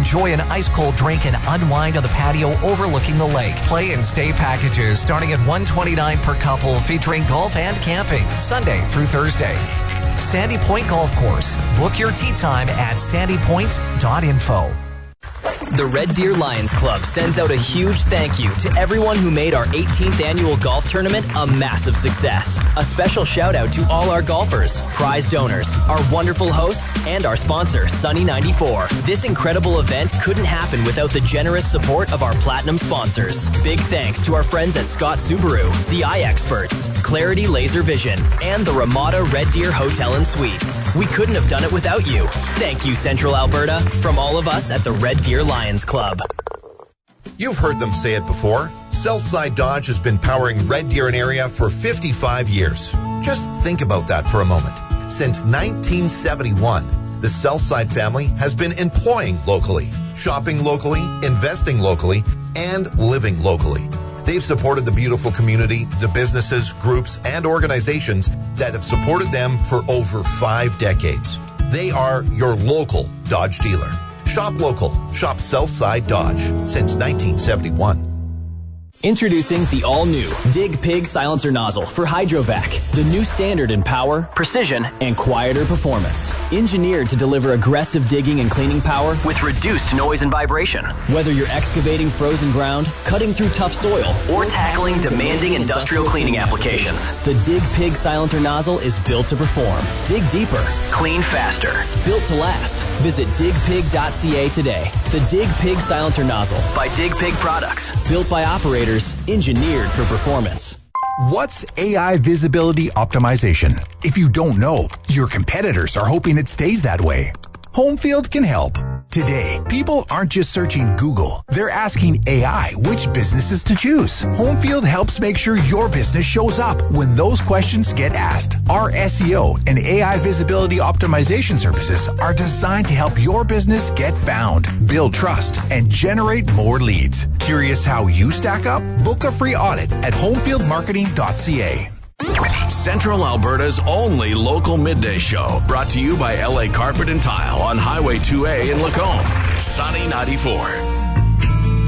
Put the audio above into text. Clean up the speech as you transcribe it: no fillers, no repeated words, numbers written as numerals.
Enjoy an ice-cold drink and unwind on the patio overlooking the lake. Play and stay packages starting at $129 per couple, featuring golf and camping, Sunday through Thursday. Sandy Point Golf Course. Book your tee time at sandypoint.info. The Red Deer Lions Club sends out a huge thank you to everyone who made our 18th annual golf tournament a massive success. A special shout out to all our golfers, prize donors, our wonderful hosts, and our sponsor, Sunny 94. This incredible event couldn't happen without the generous support of our platinum sponsors. Big thanks to our friends at Scott Subaru, the Eye Experts, Clarity Laser Vision, and the Ramada Red Deer Hotel and Suites. We couldn't have done it without you. Thank you, Central Alberta, from all of us at the Red Deer Lions Club. You've heard them say it before. Southside Dodge has been powering Red Deer and area for 55 years. Just think about that for a moment. Since 1971, the Southside family has been employing locally, shopping locally, investing locally, and living locally. They've supported the beautiful community, the businesses, groups, and organizations that have supported them for over 5 decades. They are your local Dodge dealer. Shop local. Shop Southside Dodge since 1971. Introducing the all-new Dig Pig Silencer Nozzle for Hydrovac, the new standard in power, precision, and quieter performance. Engineered to deliver aggressive digging and cleaning power with reduced noise and vibration. Whether you're excavating frozen ground, cutting through tough soil, or tackling demanding industrial cleaning applications, the Dig Pig Silencer Nozzle is built to perform. Dig deeper, clean faster, built to last. Visit digpig.ca today. The Dig Pig Silencer Nozzle by Dig Pig Products, built by operators, engineered for performance. What's AI visibility optimization? If you don't know, your competitors are hoping it stays that way. Homefield can help. Today, people aren't just searching Google. They're asking AI which businesses to choose. Homefield helps make sure your business shows up when those questions get asked. Our SEO and AI visibility optimization services are designed to help your business get found, build trust, and generate more leads. Curious how you stack up? Book a free audit at homefieldmarketing.ca. Central Alberta's only local midday show, brought to you by LA Carpet and Tile on Highway 2A in Lacombe. Sunny 94.